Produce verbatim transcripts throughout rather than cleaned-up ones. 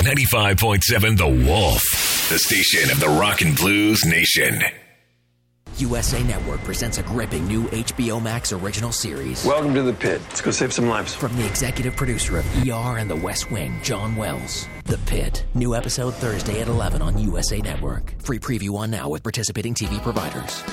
ninety-five point seven The Wolf, the station of the Rock and Blues Nation. U S A Network presents a gripping new H B O Max original series. Welcome to the pit. Let's go save some lives. From the executive producer of E R and The West Wing, John Wells. The Pit. New episode Thursday at eleven on U S A Network. Free preview on now with participating T V providers.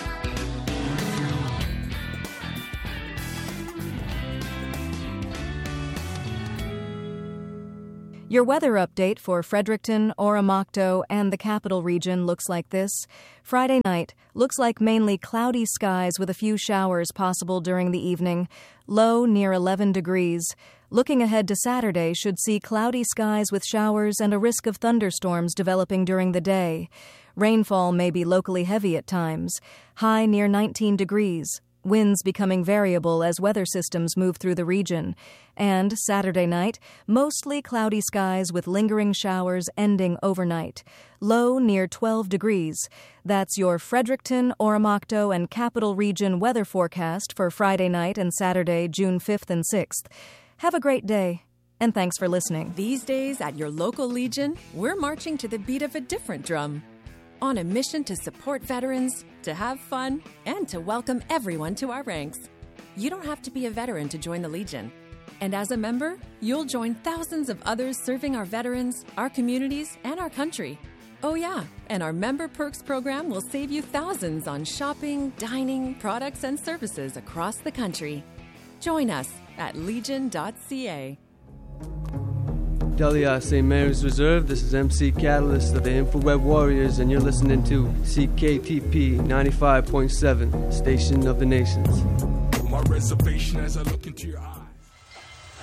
Your weather update for Fredericton, Oromocto, and the Capital Region looks like this. Friday night looks like mainly cloudy skies with a few showers possible during the evening. Low near eleven degrees. Looking ahead to Saturday should see cloudy skies with showers and a risk of thunderstorms developing during the day. Rainfall may be locally heavy at times. High near nineteen degrees. Winds becoming variable as weather systems move through the region. And Saturday night, mostly cloudy skies with lingering showers ending overnight. Low near twelve degrees. That's your Fredericton, Oromocto, and Capital Region weather forecast for Friday night and Saturday, June fifth and sixth. Have a great day, and thanks for listening. These days at your local Legion, we're marching to the beat of a different drum. On a mission to support veterans, to have fun, and to welcome everyone to our ranks. You don't have to be a veteran to join the Legion. And as a member, you'll join thousands of others serving our veterans, our communities, and our country. Oh yeah, and our Member Perks program will save you thousands on shopping, dining, products, and services across the country. Join us at legion dot c a. Delia, Saint Mary's Reserve. This is M C Catalyst of the InfoWeb Warriors, and you're listening to C K T P ninety-five point seven, Station of the Nations. My reservation as I look into your eyes.